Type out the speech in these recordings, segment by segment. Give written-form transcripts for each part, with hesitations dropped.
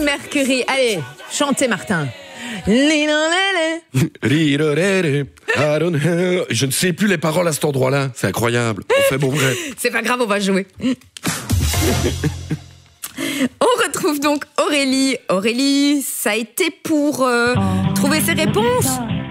Mercury. Allez, chantez Martin. Je ne sais plus les paroles à cet endroit-là. C'est incroyable. On fait bon vrai. C'est pas grave, on va jouer. On retrouve donc Aurélie. Aurélie, ça a été pour trouver ses réponses.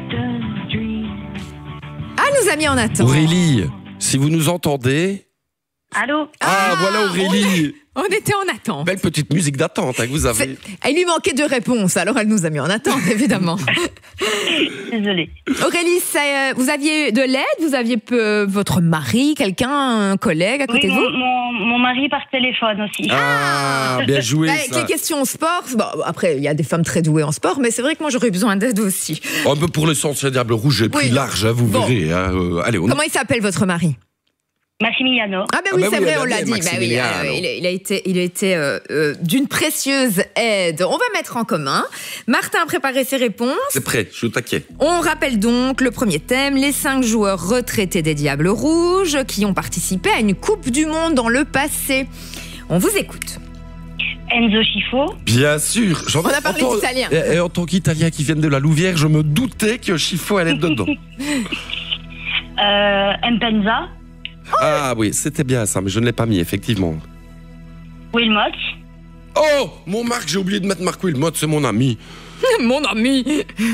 Ah, nous a mis en attente. Aurélie, si vous nous entendez... Allô? Voilà Aurélie. On était en attente. Belle petite musique d'attente que vous avez. Il lui manquait 2 réponses, alors elle nous a mis en attente, évidemment. Désolée. Aurélie, vous aviez de l'aide? Vous aviez votre mari, quelqu'un, un collègue à côté de vous? Mon mari par téléphone aussi. Ah, bien joué ça. Les questions sport, bon, après, il y a des femmes très douées en sport, mais c'est vrai que moi, j'aurais besoin d'aide aussi. Un peu pour l'essence, le diable rouge, j'ai pris large, vous verrez. Allez, Comment il s'appelle, votre mari? Massimiliano. Ah ben oui, c'est vrai, on l'a dit. Il a été d'une précieuse aide. On va mettre en commun. Martin a préparé ses réponses. C'est prêt, je suis au taquet. On rappelle donc le premier thème, les 5 joueurs retraités des Diables Rouges qui ont participé à une Coupe du Monde dans le passé. On vous écoute. Enzo Schifo. Bien sûr. On a parlé d'italien. Et en tant qu'Italien qui vient de la Louvière, je me doutais que Schifo allait être dedans. Mpenza. Ah oui, c'était bien ça, mais je ne l'ai pas mis, effectivement. Wilmot. Oh, mon Marc, j'ai oublié de mettre Marc Wilmot, c'est mon ami. Mon ami.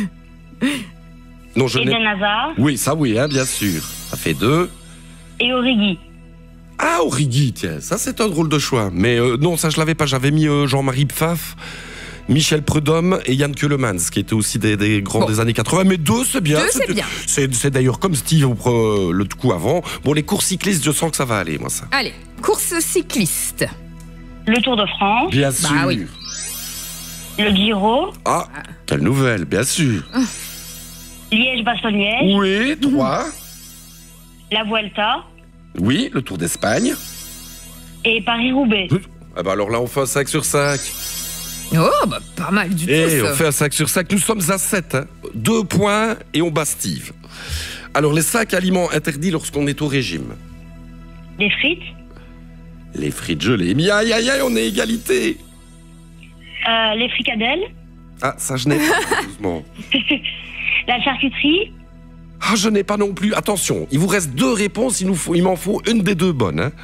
Non, je Eden Hazard. Oui, ça oui, bien sûr. Ça fait 2. Et Origi. Ah, Origi, tiens, ça c'est un drôle de choix. Mais non, ça je l'avais pas, j'avais mis Jean-Marie Pfaff, Michel Prudhomme et Yann Keulemans, qui étaient aussi des grands des années 80. Mais 2, c'est bien. 2, c'est bien. C'est d'ailleurs comme Steve le coup avant. Bon, les courses cyclistes, je sens que ça va aller, moi, ça. Allez, course cycliste. Le Tour de France. Bien sûr. Oui. Le Giro. Ah, quelle nouvelle, bien sûr. Liège-Bastogne-Liège. Oui, 3. La Vuelta. Oui, le Tour d'Espagne. Et Paris-Roubaix. Ah bah alors là, on fait un 5 sur 5. Oh, bah pas mal du tout, ça. On fait un 5 sur 5. Nous sommes à 7. 2 points et on bat Steve. Alors, les 5 aliments interdits lorsqu'on est au régime. Les frites. Les frites, je l'ai mis. Aïe, aïe, aïe, on est égalité. Les fricadelles. Ah, ça, je n'ai pas, malheureusement. La charcuterie. Ah, je n'ai pas non plus. Attention, il vous reste 2 réponses. Il m'en faut une des 2 bonnes. Hein.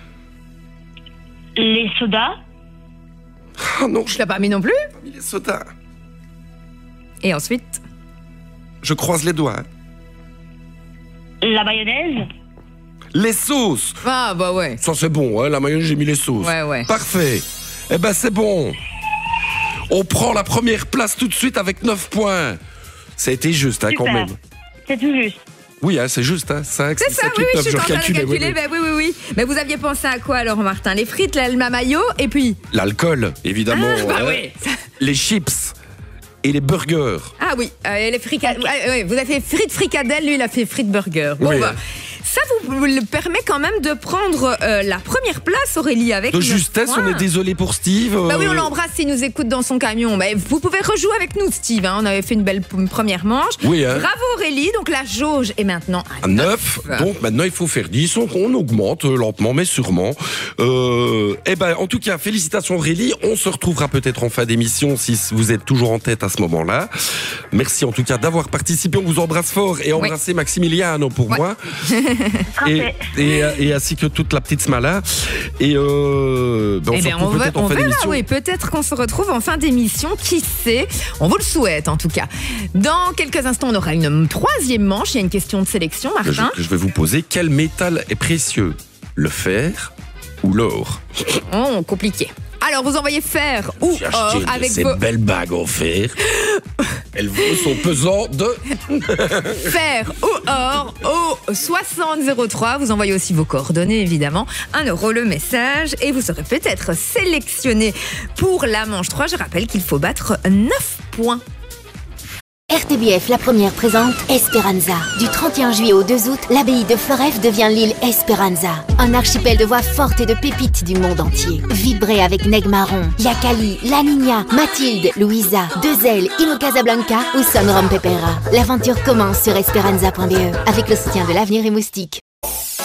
Les sodas. Ah non, je l'ai pas mis non plus. Pas mis les sodas. Et ensuite? Je croise les doigts. Hein. La mayonnaise. Les sauces. Ah bah ouais. Ça c'est bon, hein, la mayonnaise j'ai mis les sauces. Ouais. Parfait. Eh ben c'est bon. On prend la première place tout de suite avec 9 points. Ça a été juste hein, quand même. C'est tout juste. Oui, hein, c'est juste, hein, 5, 6, c'est ça, 7, 8, 9, je suis en train de calculer. Oui. Mais vous aviez pensé à quoi alors, Martin? Les frites, la mayo, et puis? L'alcool, évidemment. Oui. Les chips et les burgers. Ah oui, les fricadelles. Vous avez fait frites fricadelles, lui il a fait frites burgers. Bon oui, bah, ça vous permet quand même de prendre la première place, Aurélie, avec de justesse, on est désolé pour Steve. Bah oui, on l'embrasse s'il nous écoute dans son camion. Bah, vous pouvez rejouer avec nous, Steve. Hein. On avait fait une belle première manche. Oui, hein. Bravo, Aurélie. Donc la jauge est maintenant à 9. Donc maintenant, il faut faire 10. On augmente lentement, mais sûrement. Eh ben, en tout cas, félicitations, Aurélie. On se retrouvera peut-être en fin d'émission si vous êtes toujours en tête à ce moment-là. Merci en tout cas d'avoir participé. On vous embrasse fort et embrassez Maximiliano pour moi. Et ainsi que toute la petite smala. Et on se retrouve peut-être en fin d'émission. Oui, peut-être qu'on se retrouve en fin d'émission, qui sait. On vous le souhaite en tout cas. Dans quelques instants, on aura une 3e manche. Il y a une question de sélection, Martin. Je vais vous poser, quel métal est précieux? Le fer ou l'or? Oh, compliqué. Alors, vous envoyez fer ou or avec cette belle bague en fer. Elle vaut son pesant de... fer ou or au 6003. Vous envoyez aussi vos coordonnées, évidemment. 1 € le message et vous serez peut-être sélectionné pour la manche 3. Je rappelle qu'il faut battre 9 points. RTBF La Première présente Esperanza. Du 31 juillet au 2 août, l'abbaye de Floreffe devient l'île Esperanza. Un archipel de voix fortes et de pépites du monde entier. Vibrez avec Neg Marron, Yakali, La Niña, Mathilde, Louisa, Dezel, Ino Casablanca ou Son Rom Pepera. L'aventure commence sur esperanza.be avec le soutien de l'Avenir et Moustique.